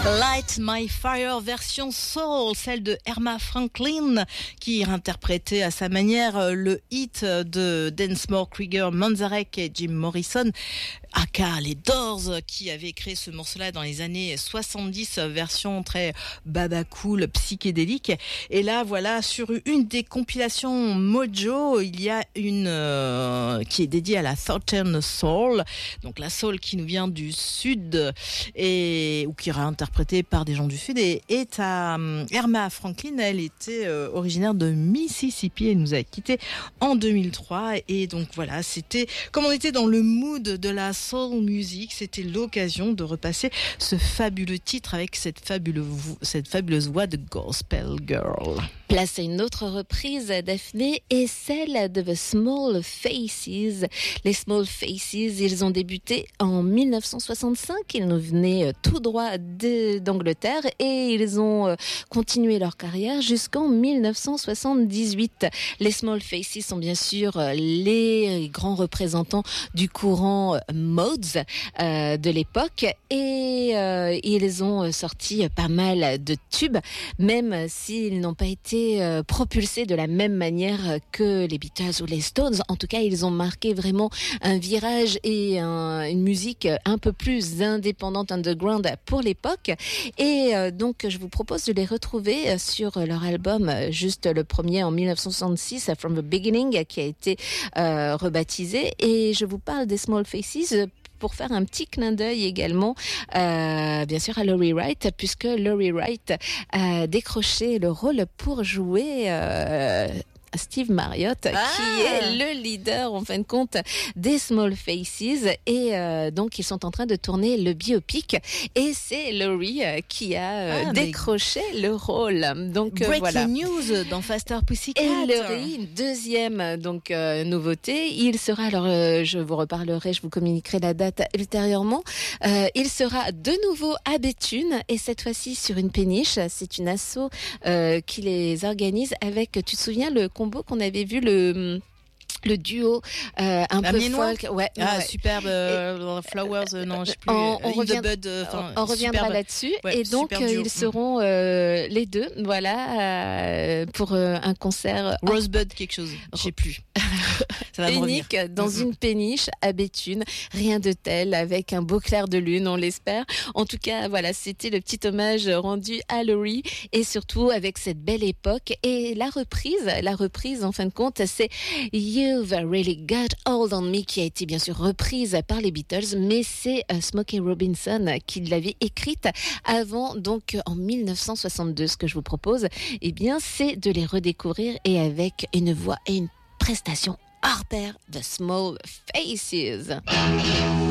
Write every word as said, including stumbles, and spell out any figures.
Light My Fire version soul, celle de Erma Franklin qui interprétait à sa manière le hit de Densmore, Krieger, Manzarek et Jim Morrison, aka les Doors, qui avaient créé ce morceau-là dans les années soixante-dix, version très baba cool, psychédélique. Et là, voilà, sur une des compilations Mojo, il y a une euh, qui est dédiée à la Southern Soul, donc la soul qui nous vient du sud et ou qui est interprétée par des gens du sud. Et, et ta um, Erma Franklin, elle était euh, originaire de Mississippi. Elle nous a quittés en deux mille trois. Et donc voilà, c'était comme on était dans le mood de la soul music, c'était l'occasion de repasser ce fabuleux titre avec cette fabuleuse, cette fabuleuse voix de Gospel Girl. Place à une autre reprise, Daphné, et celle de The Small Faces. Les Small Faces, ils ont débuté en dix-neuf cent soixante-cinq. Ils nous venaient tout droit de, d'Angleterre et ils ont continué leur carrière jusqu'en dix-neuf cent soixante-dix-huit. Les Small Faces sont bien sûr les grands représentants du courant mods euh, de l'époque et euh, ils ont sorti pas mal de tubes, même s'ils n'ont pas été euh, propulsés de la même manière que les Beatles ou les Stones. En tout cas, ils ont marqué vraiment un virage et un, une musique un peu plus indépendante, underground pour l'époque. Et euh, donc, je vous propose de les retrouver sur leur album, juste le premier en dix-neuf cent soixante-six, From the Beginning, qui a été euh, rebaptisé. Et je vous parle des Small Faces pour faire un petit clin d'œil également, euh, bien sûr, à Laurie Wright, puisque Laurie Wright a décroché le rôle pour jouer euh, Steve Marriott, ah. qui est le leader, en fin de compte, des Small Faces. Et euh, donc, ils sont en train de tourner le biopic. Et c'est Laurie euh, qui a euh, ah, décroché mais... le rôle. Donc, Breaking euh, voilà. news dans Faster Pussycat. Et Laurie, une deuxième donc, euh, nouveauté. Il sera, alors euh, je vous reparlerai, je vous communiquerai la date ultérieurement. Euh, il sera de nouveau à Béthune et cette fois-ci sur une péniche. C'est une asso euh, qui les organise avec, tu te souviens, le combo qu'on avait vu, le le duo euh, un la peu miennois. folk, ouais, ah ouais. superbe, euh, Flowers, euh, non, je sais plus. On, on, revient, bud, euh, on reviendra superbe. là-dessus, ouais, et donc euh, ils seront euh, les deux, voilà, euh, pour euh, un concert. Rosebud, quelque chose, je sais plus. Ça va unique dans mm-hmm. une péniche à Béthune, rien de tel, avec un beau clair de lune, on l'espère. En tout cas, voilà, c'était le petit hommage rendu à Laurie et surtout avec cette belle époque. Et la reprise, la reprise en fin de compte, c'est You've Really Got Hold on Me, qui a été bien sûr reprise par les Beatles, mais c'est uh, Smokey Robinson qui l'avait écrite avant, donc en dix-neuf cent soixante-deux. Ce que je vous propose, eh bien, c'est de les redécouvrir et avec une voix et une prestation hors pair, The Small Faces.